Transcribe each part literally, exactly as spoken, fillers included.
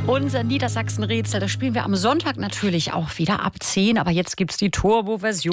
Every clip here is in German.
Unser Niedersachsen-Rätsel, das spielen wir am Sonntag natürlich auch wieder ab zehn. Aber jetzt gibt's die Turbo-Version.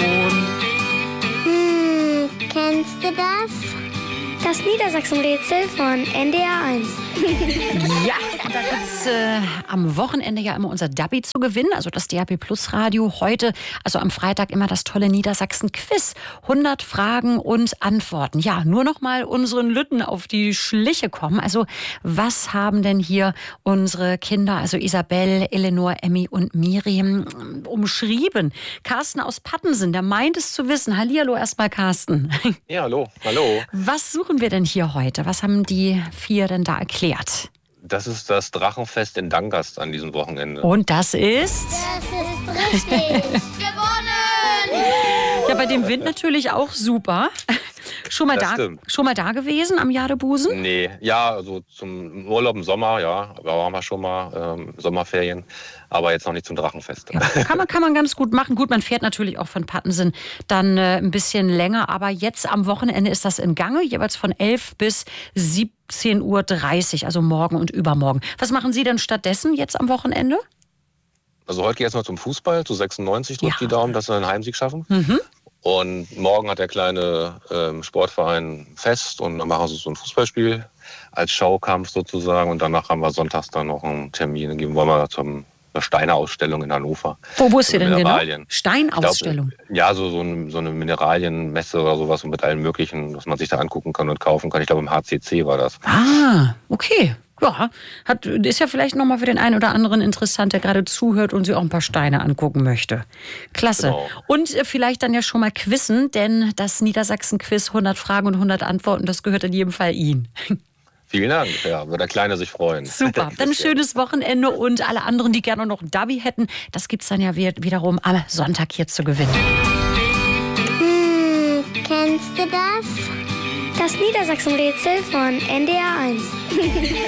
Hm, kennst du das? Das Niedersachsen-Rätsel von N D R eins. Ja, da gibt's äh, am Wochenende ja immer unser Dabby zu gewinnen, also das D R B Plus Radio. Heute, also am Freitag, immer das tolle Niedersachsen-Quiz. hundert Fragen und Antworten. Ja, nur noch mal unseren Lütten auf die Schliche kommen. Also was haben denn hier unsere Kinder, also Isabel, Eleanor, Emmy und Miriam, umschrieben? Carsten aus Pattensen, der meint es zu wissen. Hallihallo erstmal, Carsten. Ja, hallo, hallo. Was suchen wir denn hier heute? Was haben die vier denn da erklärt? Das ist das Drachenfest in Dangast an diesem Wochenende. Und das ist? Das ist richtig. Gewonnen! Ja, bei dem Wind natürlich auch super. Schon mal, Das da, stimmt. schon mal da gewesen am Jadebusen? Nee, ja, also zum Urlaub im Sommer, ja, da waren wir schon mal, ähm, Sommerferien, aber jetzt noch nicht zum Drachenfest. Ja, kann man, kann man ganz gut machen. Gut, man fährt natürlich auch von Pattensen dann äh, ein bisschen länger, aber jetzt am Wochenende ist das in Gange, jeweils von elf bis siebzehn Uhr dreißig, also morgen und übermorgen. Was machen Sie denn stattdessen jetzt am Wochenende? Also heute geht es mal zum Fußball, zu sechsundneunzig drückt Ja. die Daumen, dass wir einen Heimsieg schaffen. Mhm. Und morgen hat der kleine ähm, Sportverein Fest und dann machen sie so ein Fußballspiel als Schaukampf sozusagen. Und danach haben wir sonntags dann noch einen Termin. Dann gehen wir mal zum eine Steine-Ausstellung in Hannover. Wo, wo ist sie So denn genau? Mineralien. Steinausstellung. Ich glaub, ja, so, so, ein, so eine Mineralienmesse oder sowas mit allem Möglichen, was man sich da angucken kann und kaufen kann. Ich glaube, im H C C war das. Ah, okay. Ja, hat, ist ja vielleicht nochmal für den einen oder anderen interessant, der gerade zuhört und sich auch ein paar Steine angucken möchte. Klasse. Genau. Und äh, vielleicht dann ja schon mal quizzen, denn das Niedersachsen-Quiz, hundert Fragen und hundert Antworten, das gehört in jedem Fall Ihnen. Vielen Dank. Ja, wird der Kleine sich freuen. Super. Dann ein schönes Wochenende und alle anderen, die gerne noch ein Dabby hätten, das gibt's dann ja wiederum am Sonntag hier zu gewinnen. Hm, kennst du das? Das Niedersachsen-Rätsel von N D R eins.